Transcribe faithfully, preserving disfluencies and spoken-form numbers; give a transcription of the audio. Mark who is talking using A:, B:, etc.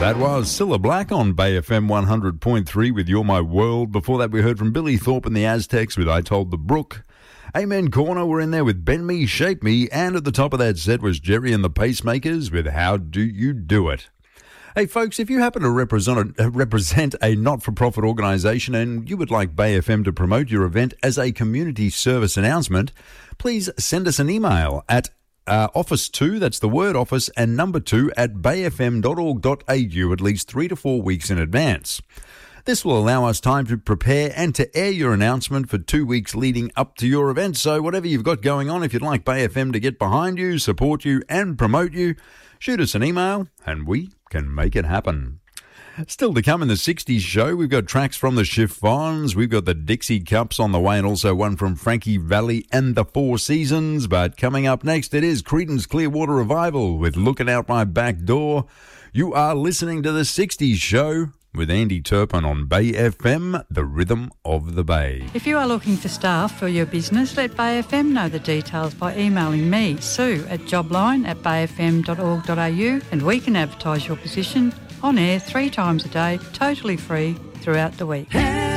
A: That was Cilla Black on Bay F M one hundred point three with You're My World. Before that, we heard from Billy Thorpe and the Aztecs with I Told the Brook. Amen Corner were in there with Bend Me, Shape Me. And at the top of that set was Jerry and the Pacemakers with How Do You Do It? Hey, folks, if you happen to represent a, represent a not-for-profit organisation and you would like Bay F M to promote your event as a community service announcement, please send us an email at uh, office two, that's the word office, and number two at bay f m dot org dot a u at least three to four weeks in advance. This will allow us time to prepare and to air your announcement for two weeks leading up to your event. So whatever you've got going on, if you'd like Bay F M to get behind you, support you and promote you, shoot us an email and we can make it happen. Still to come in the sixties show, we've got tracks from the Chiffons, we've got the Dixie Cups on the way, and also one from Frankie Valli and the Four Seasons. But coming up next, it is Creedence Clearwater Revival with Looking Out My Back Door. You are listening to the sixties show with Andy Turpin on Bay F M, the rhythm of the Bay.
B: If you are looking for staff for your business, let Bay F M know the details by emailing me, Sue, at jobline at bay f m dot org dot a u, and we can advertise your position on air three times a day, totally free, throughout the week.